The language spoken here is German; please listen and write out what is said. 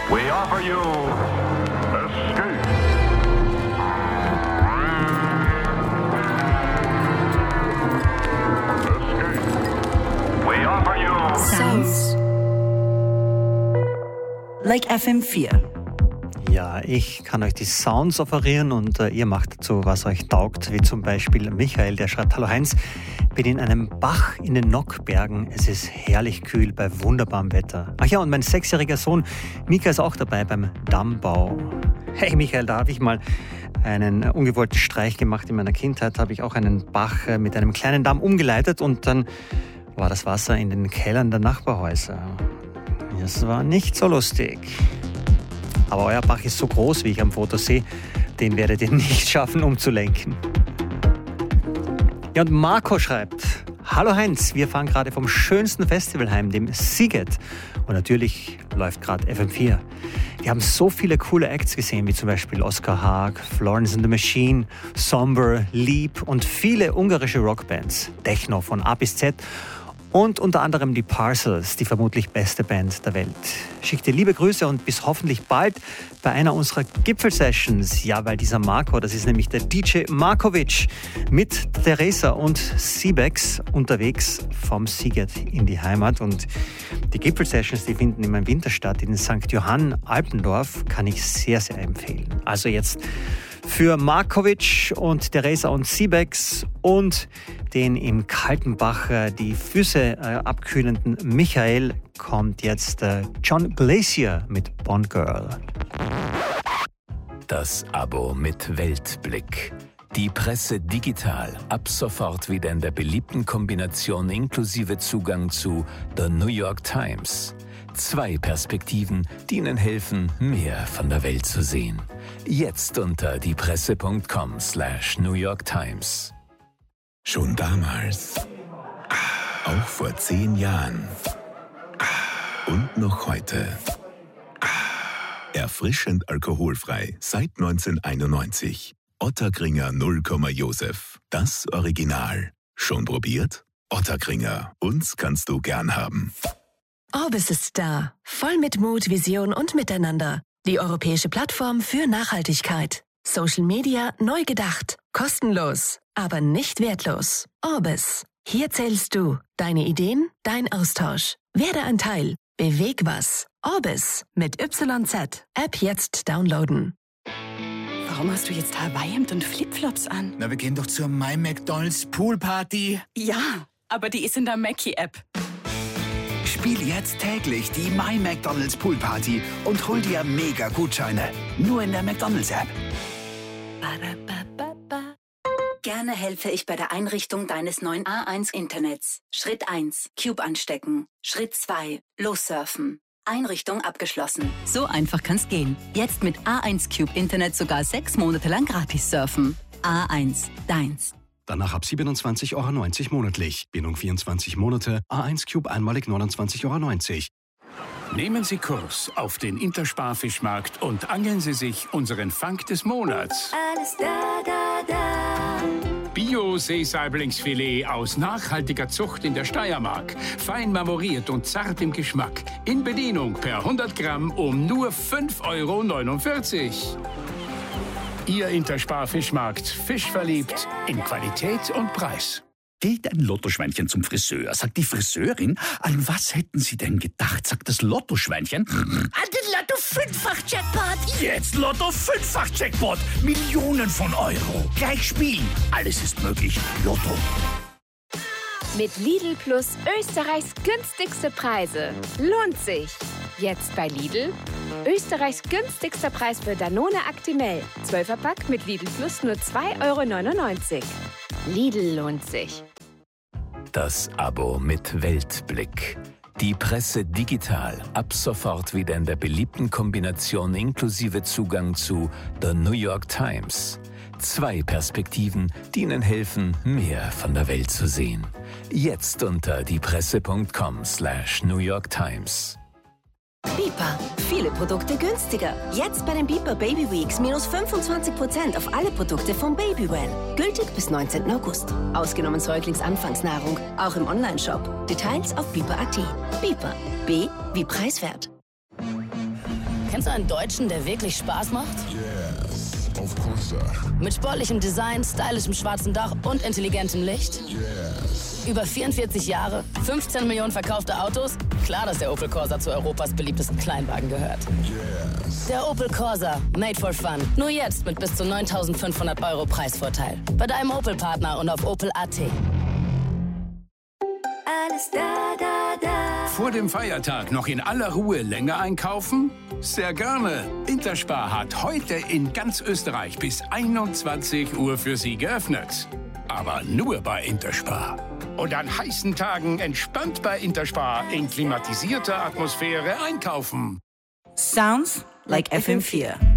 We offer you escape. We offer you Sounds like FM4. Ja, ich kann euch die Sounds offerieren und ihr macht dazu, was euch taugt, wie zum Beispiel Michael, der schreibt: Hallo Heinz, bin in einem Bach in den Nockbergen. Es ist herrlich kühl bei wunderbarem Wetter. Ach ja, und mein 6-jähriger Sohn Mika ist auch dabei beim Dammbau. Hey Michael, da habe ich mal einen ungewollten Streich gemacht in meiner Kindheit. Habe ich auch einen Bach mit einem kleinen Damm umgeleitet und dann war das Wasser in den Kellern der Nachbarhäuser. Es war nicht so lustig. Aber euer Bach ist so groß, wie ich am Foto sehe, den werdet ihr nicht schaffen umzulenken. Ja, und Marco schreibt: Hallo Heinz, wir fahren gerade vom schönsten Festival heim, dem Sziget. Und natürlich läuft gerade FM4. Wir haben so viele coole Acts gesehen, wie zum Beispiel Oskar Haag, Florence and the Machine, Somber, Leap und viele ungarische Rockbands. Techno von A bis Z. Und unter anderem die Parcels, die vermutlich beste Band der Welt. Schickt dir liebe Grüße und bis hoffentlich bald bei einer unserer Gipfelsessions. Ja, weil dieser Marco, das ist nämlich der DJ Markovic, mit Theresa und Seebex unterwegs vom Sziget in die Heimat. Und die Gipfelsessions, die finden im Winter statt in St. Johann Alpendorf, kann ich sehr, sehr empfehlen. Also jetzt für Markovic und Theresa und Seebex und den im kalten Bach die Füße abkühlenden Michael kommt jetzt John Glacier mit Bond Girl. Das Abo mit Weltblick. Die Presse digital. Ab sofort wieder in der beliebten Kombination inklusive Zugang zu The New York Times. 2 Perspektiven, die Ihnen helfen, mehr von der Welt zu sehen. Jetzt unter diepresse.com/New York Times. Schon damals, auch vor 10 Jahren und noch heute. Erfrischend alkoholfrei seit 1991. Ottakringer 0, Josef. Das Original. Schon probiert? Ottakringer. Uns kannst du gern haben. Orbis ist da. Voll mit Mut, Vision und Miteinander. Die europäische Plattform für Nachhaltigkeit. Social Media neu gedacht. Kostenlos, aber nicht wertlos. Orbis. Hier zählst du. Deine Ideen, dein Austausch. Werde ein Teil. Beweg was. Orbis mit YZ. App jetzt downloaden. Warum hast du jetzt Hawaii-Hemd und Flipflops an? Na, wir gehen doch zur My McDonald's Poolparty. Ja, aber die ist in der Mackie-App. Spiel jetzt täglich die My McDonald's Poolparty und hol dir mega Gutscheine. Nur in der McDonald's-App. Gerne helfe ich bei der Einrichtung deines neuen A1-Internets. Schritt 1. Cube anstecken. Schritt 2. Lossurfen. Einrichtung abgeschlossen. So einfach kann's gehen. Jetzt mit A1 Cube Internet sogar 6 Monate lang gratis surfen. A1, deins. Danach ab 27,90 € monatlich. Bindung 24 Monate. A1 Cube einmalig 29,90 €. Nehmen Sie Kurs auf den Intersparfischmarkt und angeln Sie sich unseren Fang des Monats. Alles da, da, da. Bio-Seesaiblingsfilet aus nachhaltiger Zucht in der Steiermark. Fein marmoriert und zart im Geschmack. In Bedienung per 100 Gramm um nur 5,49 €. Ihr Intersparfischmarkt. Fischverliebt in Qualität und Preis. Geht ein Lottoschweinchen zum Friseur, sagt die Friseurin, an was hätten Sie denn gedacht, sagt das Lottoschweinchen. An den Lotto-Fünffach-Jackpot. Jetzt Lotto-Fünffach-Jackpot. Millionen von Euro. Gleich spielen. Alles ist möglich. Lotto. Mit Lidl Plus Österreichs günstigste Preise. Lohnt sich. Jetzt bei Lidl. Österreichs günstigster Preis für Danone Actimel. 12er-Pack mit Lidl Plus nur 2,99 €. Lidl lohnt sich. Das Abo mit Weltblick. Die Presse digital. Ab sofort wieder in der beliebten Kombination inklusive Zugang zu The New York Times. 2 Perspektiven, die Ihnen helfen, mehr von der Welt zu sehen. Jetzt unter diepresse.com/New York Times. Bipa. Viele Produkte günstiger. Jetzt bei den Bipa Baby Weeks minus 25% auf alle Produkte vom Babywell. Gültig bis 19. August. Ausgenommen Säuglingsanfangsnahrung. Auch im Onlineshop. Details auf bipa.at. Bipa. B wie preiswert. Kennst du einen Deutschen, der wirklich Spaß macht? Yes, of course, sir. Mit sportlichem Design, stylischem schwarzen Dach und intelligentem Licht? Yes. Über 44 Jahre, 15 Millionen verkaufte Autos? Klar, dass der Opel Corsa zu Europas beliebtesten Kleinwagen gehört. Yes. Der Opel Corsa, made for fun. Nur jetzt mit bis zu 9.500 € Preisvorteil. Bei deinem Opel-Partner und auf opel.at. Alles da, da, da. Vor dem Feiertag noch in aller Ruhe länger einkaufen? Sehr gerne. Interspar hat heute in ganz Österreich bis 21 Uhr für Sie geöffnet. Aber nur bei Interspar. Und an heißen Tagen entspannt bei Interspar in klimatisierter Atmosphäre einkaufen. Sounds like FM4.